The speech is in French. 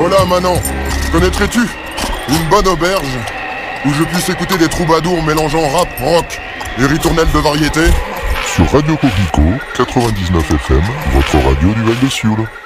Hola Manon, connaîtrais-tu une bonne auberge où je puisse écouter des troubadours mélangeant rap, rock et ritournelles de variété? Sur Radio Coquelicot, 99 FM, votre radio du Val de Sioule.